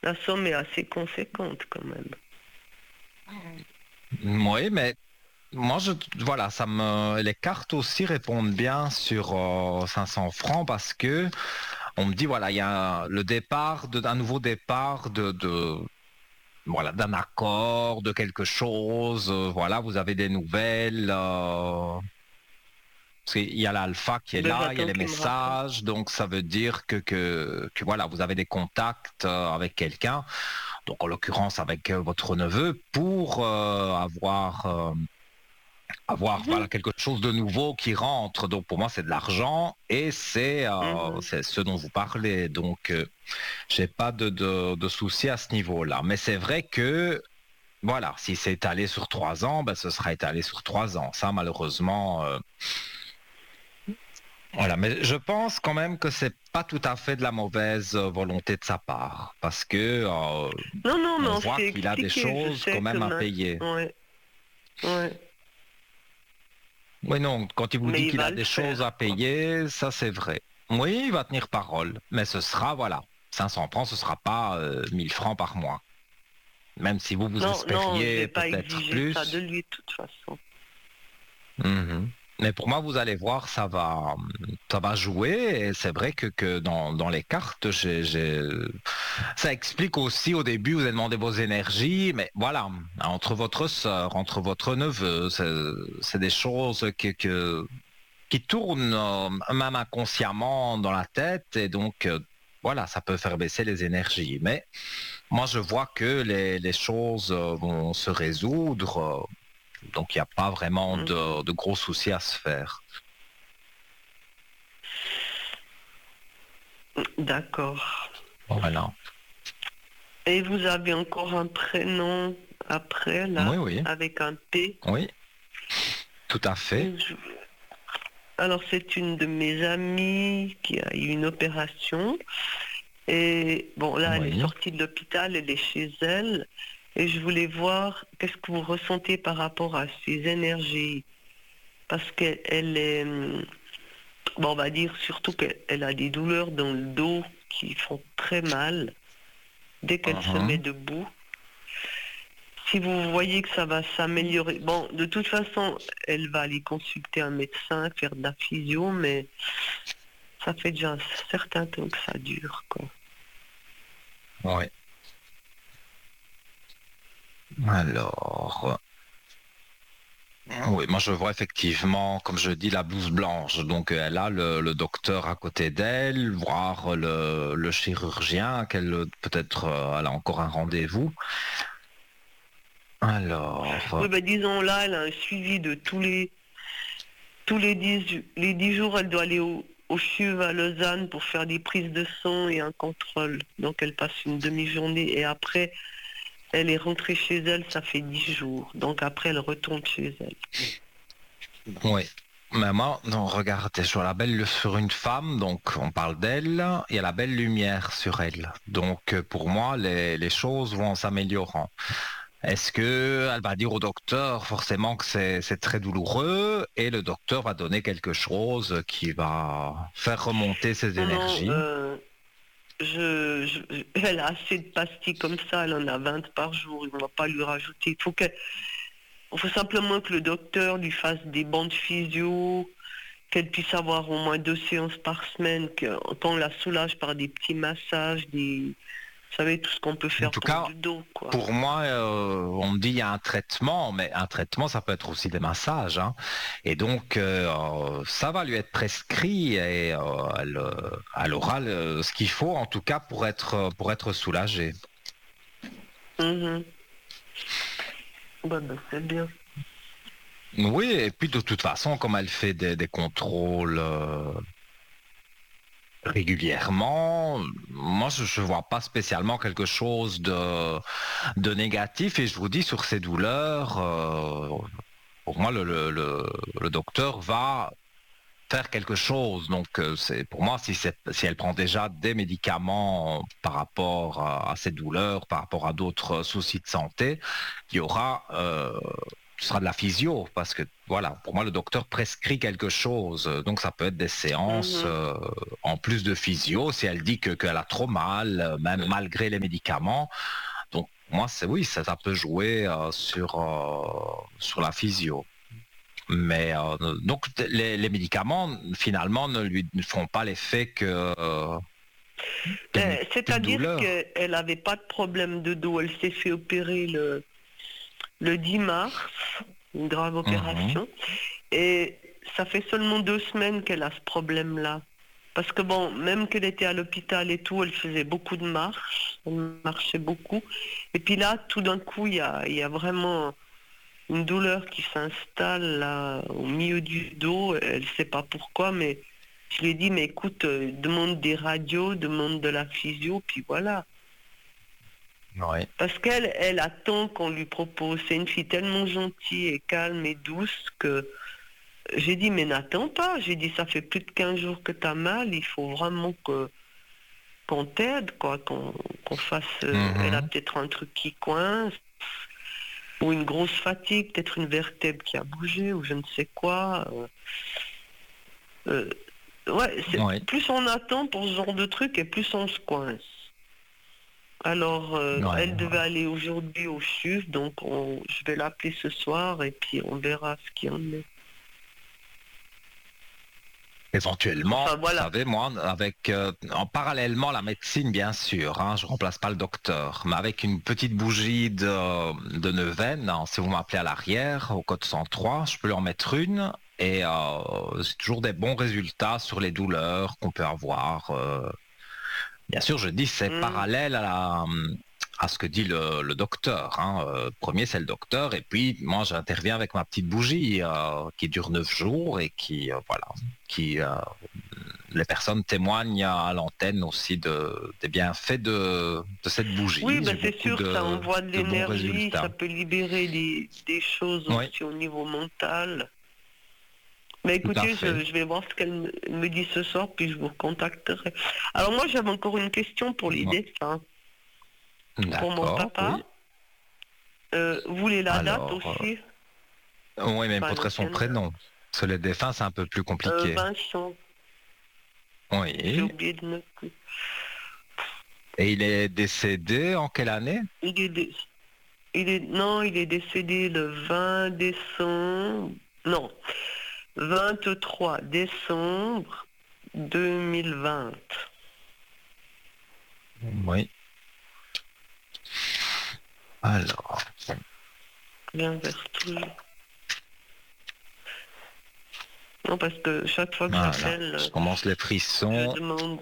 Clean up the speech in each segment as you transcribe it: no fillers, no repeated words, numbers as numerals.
La somme est assez conséquente quand même. Oui, mais moi, voilà, les cartes aussi répondent bien sur 500 francs parce que on me dit, voilà, il y a le départ, un nouveau départ voilà, d'un accord, de quelque chose. Voilà, vous avez des nouvelles. Parce qu'il y a l'alpha qui est Ben, là, il y a j'attends les qu'il me rappelle. messages, donc ça veut dire que voilà, vous avez des contacts avec quelqu'un, donc en l'occurrence avec votre neveu, pour avoir voilà, Mhm, quelque chose de nouveau qui rentre. Donc pour moi, c'est de l'argent et mhm. c'est ce dont vous parlez. Donc j'ai pas de souci à ce niveau-là. Mais c'est vrai que voilà, si c'est étalé sur 3 ans, ben, ce sera étalé sur 3 ans. Ça, malheureusement, voilà. Mais je pense quand même que c'est pas tout à fait de la mauvaise volonté de sa part, parce que Non, non, mais on on voit s'est qu'il a des expliqué. Je choses quand sais que même à maintenant. payer. Ouais, ouais. Oui, non, quand il vous dit Mais il qu'il va a le des choses à faire, quoi. payer, ça c'est vrai. Oui, il va tenir parole, mais ce sera, voilà, 500 francs, ce sera pas 1000 francs par mois. Même si vous vous Non, non, je espériez vais pas peut-être exiger ça de plus. lui de toute façon. Mhm. Mais pour moi, vous allez voir, ça va jouer. Et c'est vrai que dans les cartes, ça explique aussi au début, vous avez demandé vos énergies, mais voilà, entre votre sœur, entre votre neveu, c'est des choses qui tournent même inconsciemment dans la tête. Et donc, voilà, ça peut faire baisser les énergies. Mais moi, je vois que les choses vont se résoudre. Donc il n'y a pas vraiment Mhm. de gros soucis à se faire. D'accord. Voilà. Et vous avez encore un prénom après, Oui, là, oui, avec un P. oui, tout à fait. Je- Alors, c'est une de mes amies qui a eu une opération. Et bon, là, elle est Oui. sortie de l'hôpital, elle est chez elle. Et je voulais voir qu'est-ce que vous ressentez par rapport à ses énergies. Parce qu'elle est, bon, on va dire surtout qu'elle a des douleurs dans le dos qui font très mal dès qu'elle se met Mhm. debout. Si vous voyez que ça va s'améliorer, bon, de toute façon, elle va aller consulter un médecin, faire de la physio, mais ça fait déjà un certain temps que ça dure, quoi. Oui. Alors, oui, moi je vois effectivement, comme je dis, la blouse blanche. Donc elle a le docteur à côté d'elle, voir le chirurgien, qu'elle peut-être elle a encore un rendez-vous. Alors, Oui, ben disons là, elle a un suivi de les 10 jours, elle doit aller au CHUV à Lausanne pour faire des prises de sang et un contrôle. Donc elle passe une demi-journée et après, elle est rentrée chez elle, ça fait 10 jours. Donc après, elle retourne chez elle. oui. Mais moi, non, regardez, je vois la belle sur une femme, donc on parle d'elle, il y a la belle lumière sur elle. Donc pour moi, les choses vont s'améliorant. Est-ce que elle va dire au docteur forcément que c'est très douloureux et le docteur va donner quelque chose qui va faire remonter ses Non, non, énergies? elle a assez de pastilles comme ça, elle en a 20 par jour, on ne va pas lui rajouter. Il faut simplement que le docteur lui fasse des bandes physio, qu'elle puisse avoir au moins 2 séances par semaine, qu'on la soulage par des petits massages, vous savez, tout ce qu'on peut En faire tout pour cas, du dos, quoi. pour moi, on me dit il y a un traitement, mais un traitement, ça peut être aussi des massages, hein. Et donc, ça va lui être prescrit et elle aura ce qu'il faut, en tout cas, pour être soulagée. Mhm. Ben, c'est bien. Oui, et puis de toute façon, comme elle fait des contrôles régulièrement, moi je vois pas spécialement quelque chose de négatif et je vous dis sur ces douleurs, pour moi le docteur va faire quelque chose. Donc c'est pour moi si elle prend déjà des médicaments par rapport à ces douleurs, par rapport à d'autres soucis de santé, il y aura ce sera de la physio, parce que voilà, pour moi le docteur prescrit quelque chose, donc ça peut être des séances en plus de physio, si elle dit qu'elle a trop mal, même malgré les médicaments. Donc moi c'est oui, ça peut jouer sur la physio. Mais donc les médicaments finalement ne font pas l'effet c'est-à-dire qu'elle n'avait pas de problème de dos, elle s'est fait opérer le 10 mars, une grave opération, et ça fait seulement 2 semaines qu'elle a ce problème-là. Parce que bon, même qu'elle était à l'hôpital et tout, elle faisait beaucoup de marches, elle marchait beaucoup. Et puis là, tout d'un coup, il y a vraiment une douleur qui s'installe là au milieu du dos. Elle ne sait pas pourquoi, mais je lui ai dit, mais écoute, demande des radios, demande de la physio, puis voilà. Ouais. Parce qu'elle attend qu'on lui propose. C'est une fille tellement gentille et calme et douce que j'ai dit, mais n'attends pas. J'ai dit, ça fait plus de 15 jours que tu as mal, il faut vraiment qu'on t'aide, quoi, qu'on fasse... Elle a peut-être un truc qui coince, ou une grosse fatigue, peut-être une vertèbre qui a bougé, ou je ne sais quoi. Plus on attend pour ce genre de truc, et plus on se coince. Alors, elle devait aller aujourd'hui au CHUV, donc je vais l'appeler ce soir, et puis on verra ce qu'il y en est. Éventuellement, enfin, voilà. Vous savez, moi, avec en parallèlement la médecine, bien sûr, hein, je remplace pas le docteur, mais avec une petite bougie de neuvaine, hein, si vous m'appelez à l'arrière, au code 103, je peux lui en mettre une, et c'est toujours des bons résultats sur les douleurs qu'on peut avoir. Bien sûr, je dis c'est parallèle à ce que dit le docteur. Hein. Premier, c'est le docteur, et puis moi, j'interviens avec ma petite bougie qui dure 9 jours et qui, les personnes témoignent à l'antenne aussi des bienfaits de cette bougie. Oui, ben c'est sûr, ça envoie de l'énergie, ça peut libérer des choses aussi au niveau mental. Mais écoutez, je vais voir ce qu'elle me dit ce soir, puis je vous recontacterai. Alors moi, j'avais encore une question pour les défunts. Pour mon papa. Oui. Vous voulez la date aussi? Oui, mais il me faudrait son prénom. Parce que les défunts, c'est un peu plus compliqué. Vincent. Oui. J'ai oublié de noter. Et il est décédé en quelle année? Non, il est décédé le 20 décembre. Non. 23 décembre 2020. Oui. Alors. Bien vers tout. Non, parce que chaque fois que j'appelle... Je commence les frissons. Je demande...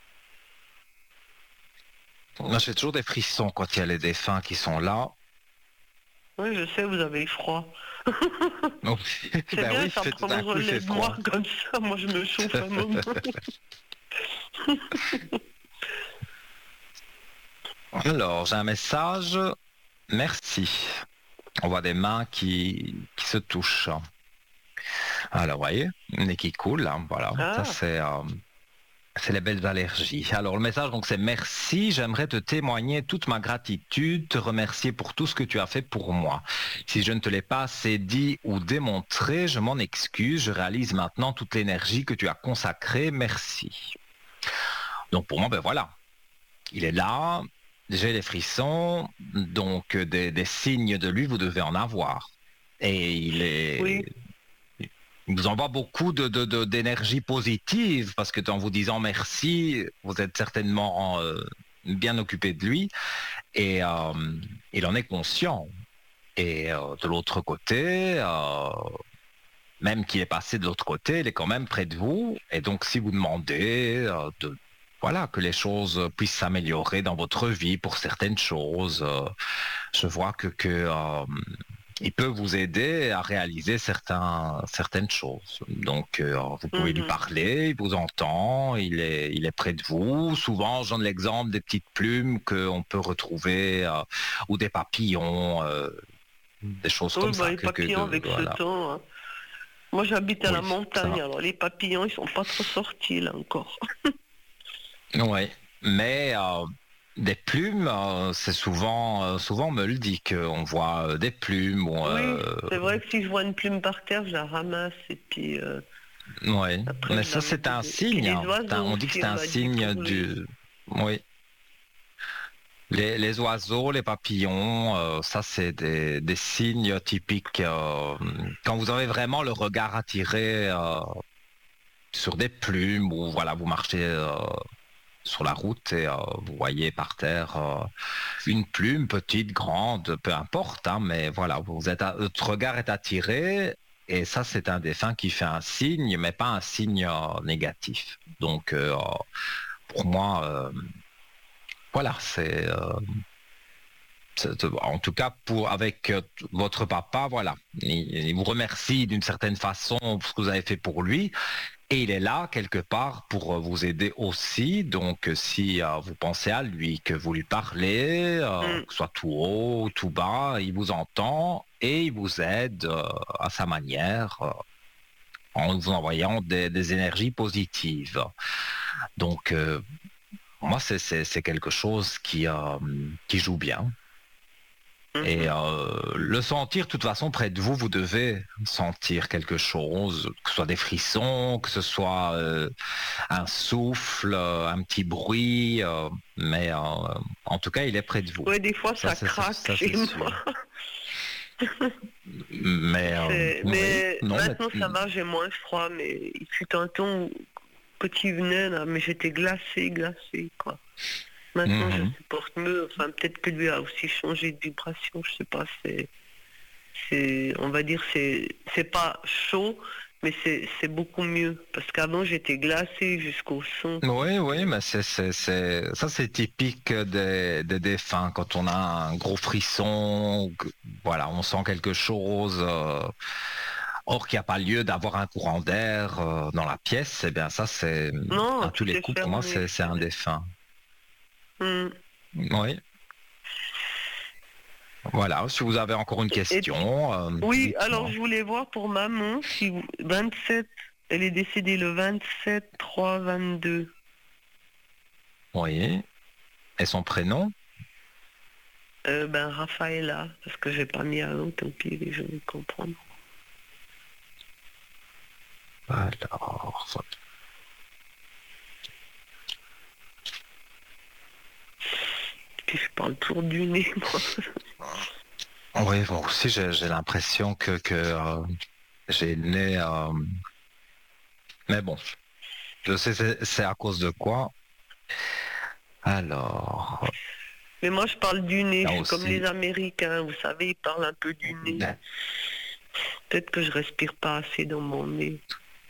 Moi, j'ai toujours des frissons quand il y a les défunts qui sont là. Oui, je sais, vous avez froid. C'est bien, oui, ça prend le relais de moi comme ça. Moi, je me chauffe un moment. Alors, j'ai un message. Merci. On voit des mains qui se touchent. Alors, vous voyez, nez qui coule, hein, voilà. Ça, c'est les belles allergies. Alors, le message, donc, c'est merci. J'aimerais te témoigner toute ma gratitude, te remercier pour tout ce que tu as fait pour moi. Si je ne te l'ai pas assez dit ou démontré, je m'en excuse. Je réalise maintenant toute l'énergie que tu as consacrée. Merci. Donc, pour moi, ben voilà. Il est là. J'ai les frissons. Donc, des signes de lui, vous devez en avoir. Et il est... Oui. Il vous envoie beaucoup d'énergie positive parce que en vous disant merci, vous êtes certainement bien occupé de lui et il en est conscient. Et de l'autre côté, même qu'il est passé de l'autre côté, il est quand même près de vous. Et donc si vous demandez que les choses puissent s'améliorer dans votre vie pour certaines choses, je vois que il peut vous aider à réaliser certaines choses. Donc, vous pouvez lui parler, il vous entend, il est près de vous. Souvent, j'en ai l'exemple des petites plumes qu'on peut retrouver ou des papillons, des choses comme ça. Les papillons avec ce temps. Hein. Moi, j'habite à la montagne, ça. Alors les papillons, ils sont pas trop sortis là encore. Oui, mais Des plumes, c'est souvent on me le dit qu'on voit des plumes. Oui, c'est vrai que si je vois une plume par terre, je la ramasse et puis Oui, après mais je la ça mets c'est un dedans. Et puis signe, les hein. oiseaux On dit que aussi, c'est on un m'a dit signe pour les... du... Oui, les oiseaux, les papillons, ça c'est des signes typiques. Quand vous avez vraiment le regard attiré sur des plumes ou voilà, vous marchez sur la route et vous voyez par terre une plume, petite, grande, peu importe, hein, mais voilà, votre regard est attiré et ça c'est un défunt qui fait un signe, mais pas un signe négatif. Donc pour moi, voilà, en tout cas pour avec votre papa, voilà, il vous remercie d'une certaine façon pour ce que vous avez fait pour lui. Et il est là quelque part pour vous aider aussi. Donc, si vous pensez à lui, que vous lui parlez, Mm. que ce soit tout haut, ou tout bas, il vous entend et il vous aide à sa manière en vous envoyant des énergies positives. Donc, moi, c'est quelque chose qui joue bien. Et Mhm. le sentir, de toute façon, près de vous, vous devez sentir quelque chose, que ce soit des frissons, que ce soit un souffle, un petit bruit, mais en tout cas, il est près de vous. Ouais, des fois Ça, ça craque ça, chez c'est moi. sûr. Mais oui, Mais non, mais maintenant ça va, j'ai moins froid, mais il fut un temps où, quand il venait là, mais j'étais glacée, quoi. Maintenant je mhm. supporte mieux, enfin peut-être que lui a aussi changé de vibration, je sais pas, on va dire, c'est pas chaud, mais c'est beaucoup mieux. Parce qu'avant, j'étais glacée jusqu'au son. Oui, Donc, oui, mais ça c'est typique des défunts quand on a un gros frisson, voilà, on sent quelque chose. Or qu'il n'y a pas lieu d'avoir un courant d'air dans la pièce, eh bien ça c'est non, à tous tout les est coups pour moi fermé. c'est un défunt. Hmm. Oui, voilà. Si vous avez encore une Et puis, question, oui, alors dites-moi. je voulais voir pour maman, si 27, elle est décédée le 27/3/22. Oui. Et son prénom? Ben, Raphaëla, parce que j'ai pas mis à l'eau, tant pis, les gens vont comprendre. Alors, Puis je parle toujours du nez, moi. oui, bon, aussi j'ai l'impression que j'ai le nez, mais bon, je sais c'est à cause de quoi. Alors, Mais moi, je parle du nez, là je suis comme les aussi, Américains, vous savez, ils parlent un peu du nez. Peut-être que je respire pas assez dans mon nez.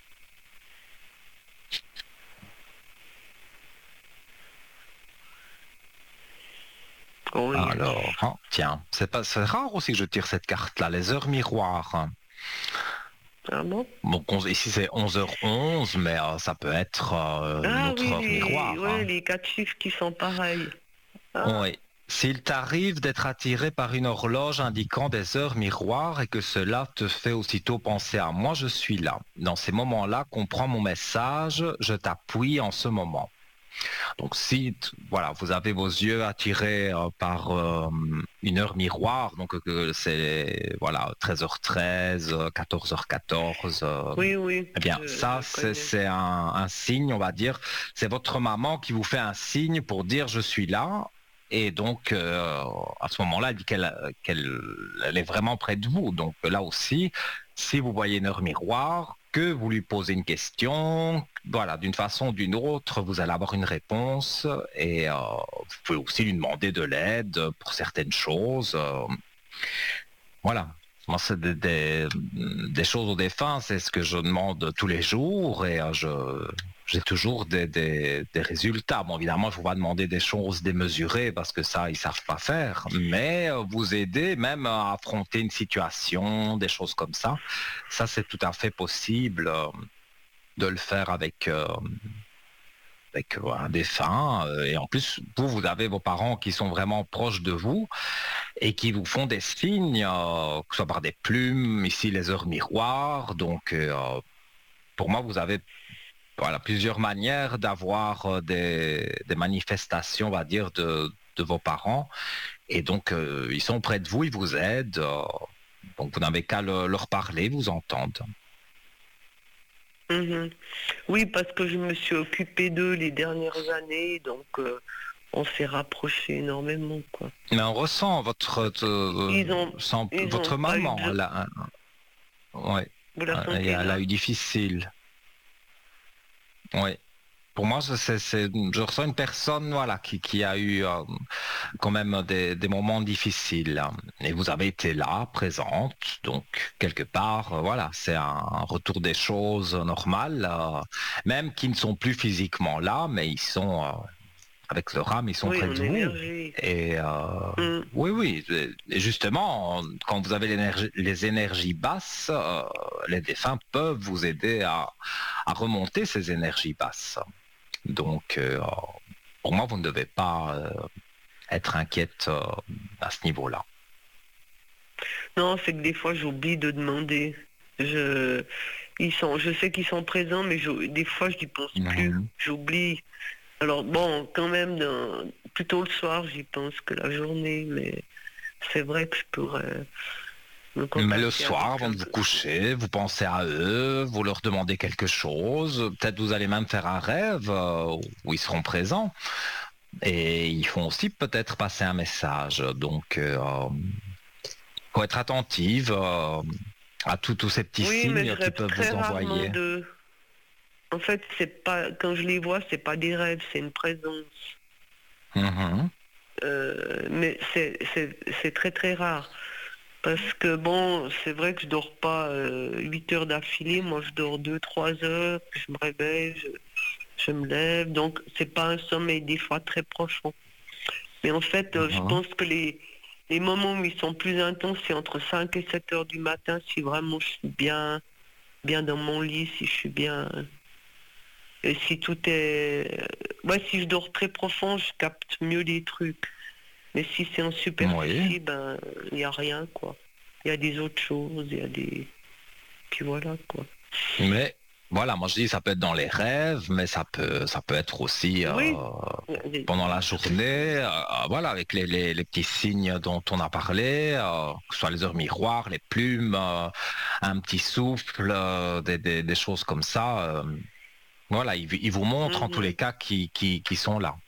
Oui. alors, tiens, c'est rare aussi que je tire cette carte-là, les heures miroirs. Ah bon? Donc ici c'est 11h11, mais ça peut être une Ah autre oui, heure miroir, ouais, hein. les quatre chiffres qui sont pareils. Ah, Oui. S'il t'arrive d'être attiré par une horloge indiquant des heures miroirs et que cela te fait aussitôt penser à moi, je suis là. Dans ces moments-là, comprends mon message, je t'appuie en ce moment. Donc si voilà, vous avez vos yeux attirés par une heure miroir, donc c'est voilà 13h13, 14h14, oui, oui, eh bien ça je connais. c'est un signe, on va dire, c'est votre maman qui vous fait un signe pour dire je suis là. Et donc, à ce moment-là, elle dit qu'elle est vraiment près de vous. Donc là aussi, si vous voyez une heure miroir, que vous lui posez une question, voilà, d'une façon ou d'une autre, vous allez avoir une réponse et vous pouvez aussi lui demander de l'aide pour certaines choses. Voilà. Moi, c'est des choses aux défunts, c'est ce que je demande tous les jours et j'ai toujours des résultats. Bon, évidemment, il ne faut pas demander des choses démesurées parce que ça, ils ne savent pas faire, mais vous aider même à affronter une situation, des choses comme ça c'est tout à fait possible de le faire avec un défunt. Et en plus, vous avez vos parents qui sont vraiment proches de vous et qui vous font des signes, que ce soit par des plumes, ici les heures miroirs. Donc, pour moi, vous avez voilà, plusieurs manières d'avoir des manifestations, on va dire, de vos parents. Et donc, ils sont près de vous, ils vous aident. Donc, vous n'avez qu'à leur parler, vous entendre. Mhm. Oui, parce que je me suis occupée d'eux les dernières années, donc on s'est rapprochés énormément, quoi. Mais on ressent Ils ont, ils ont votre pas eu maman, de... ouais, Vous la sentez elle a là? eu difficile. Oui. Pour moi, je ressens une personne voilà, qui a eu quand même des moments difficiles. Et vous avez été là, présente. Donc, quelque part, voilà, c'est un retour des choses normales, même qui ne sont plus physiquement là, mais ils sont, avec leur âme, ils sont Oui, près en de vous. énergie. Et Mm. oui, oui. Et justement, quand vous avez les énergies basses, les défunts peuvent vous aider à remonter ces énergies basses. Donc, pour moi, vous ne devez pas être inquiète à ce niveau-là. Non, c'est que des fois, j'oublie de demander. Je sais qu'ils sont présents, mais des fois, je n'y pense plus. Mhm. J'oublie. Alors bon, quand même, plutôt le soir, j'y pense que la journée, mais c'est vrai que je pourrais me Mais le contacter soir, avec avant eux. de vous coucher, vous pensez à eux, vous leur demandez quelque chose. Peut-être vous allez même faire un rêve où ils seront présents. Et ils font aussi peut-être passer un message. Donc, faut être attentive à tous ces petits Oui, mais signes je qu'ils rêve peuvent très vous rarement envoyer. d'eux. En fait, c'est pas quand je les vois, c'est pas des rêves, c'est une présence. Mhm. Mais c'est très très rare. Parce que bon, c'est vrai que je dors pas 8 heures d'affilée, moi je dors 2, 3 heures, puis je me réveille, je me lève, donc c'est pas un sommeil des fois très profond. Mais en fait, je Mhm. pense que les moments où ils sont plus intenses, c'est entre 5 et 7 heures du matin, si vraiment je suis bien dans mon lit, si je suis bien. Et si tout est. Ouais, si je dors très profond, je capte mieux les trucs. Mais si c'est en Oui. superficie, ben, il n'y a rien, quoi. Il y a des autres choses, il y a des. Puis voilà, quoi. Mais voilà, moi je dis ça peut être dans les rêves, mais ça peut être aussi Oui, pendant la journée, voilà, avec les petits signes dont on a parlé, que ce soit les heures miroirs, les plumes, un petit souffle, des choses comme ça. Voilà, ils vous montrent en tous les mhm. cas qui sont là.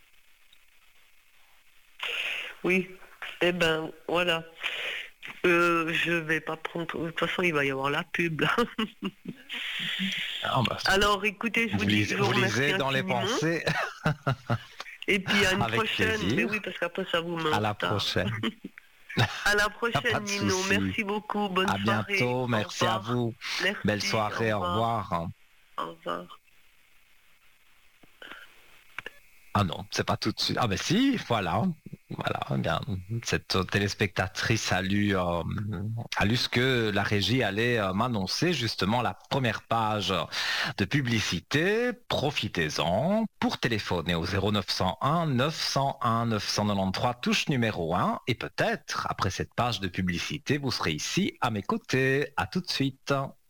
Oui. Eh ben, voilà. Je vais pas prendre. De toute façon, il va y avoir la pub, là. Ah, bah, Alors, écoutez, je vous vous remercie lisez dans les infiniment. pensées Et puis, à une avec prochaine. Mais oui, plaisir. parce qu'après, ça vous met À en la retard. prochaine. À la Pas prochaine, de Nino. souci. Merci beaucoup. Bonne À soirée. bientôt. Au Merci à revoir. vous. Belle Merci. Au soirée. Au revoir. revoir. Au revoir. Ah non, c'est pas tout de suite. Ah ben si, voilà. Voilà, eh bien, cette téléspectatrice a lu ce que la régie allait m'annoncer, justement la première page de publicité. Profitez-en pour téléphoner au 0901 901 993 touche numéro 1 et peut-être après cette page de publicité, vous serez ici à mes côtés. À tout de suite.